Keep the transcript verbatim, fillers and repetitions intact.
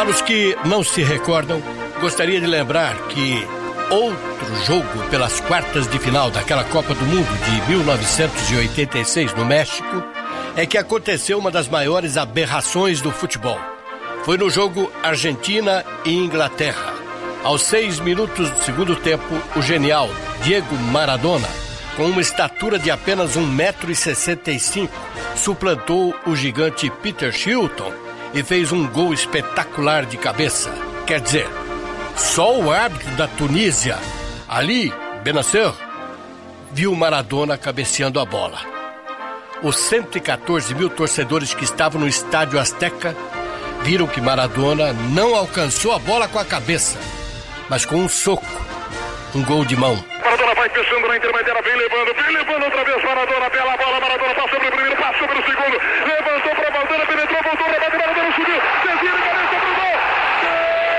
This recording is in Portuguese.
Para os que não se recordam, gostaria de lembrar que outro jogo pelas quartas de final daquela Copa do Mundo de mil novecentos e oitenta e seis no México é que aconteceu uma das maiores aberrações do futebol. Foi no jogo Argentina e Inglaterra. Aos seis minutos do segundo tempo, o genial Diego Maradona, com uma estatura de apenas um metro e sessenta e cinco, suplantou o gigante Peter Shilton e fez um gol espetacular de cabeça. Quer dizer, só o árbitro da Tunísia, Ali Benasser, viu Maradona cabeceando a bola. Os cento e quatorze mil torcedores que estavam no estádio Azteca viram que Maradona não alcançou a bola com a cabeça, mas com um soco, um gol de mão. Maradona vai fechando na intermediária, vem levando, vem levando outra vez Maradona, pela bola, Maradona passou pelo primeiro, passou pelo segundo, levantou para Maradona, penetrou, voltou, rebate, Maradona subiu.